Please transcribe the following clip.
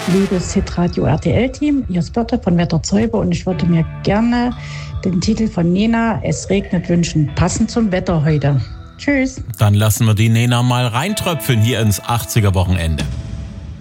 Liebes Hitradio RTL-Team, hier ist Birte von Wetterzeuge und ich würde mir gerne den Titel von Nena, Es regnet, wünschen, passend zum Wetter heute. Tschüss. Dann lassen wir die Nena mal reintröpfeln hier ins 80er Wochenende.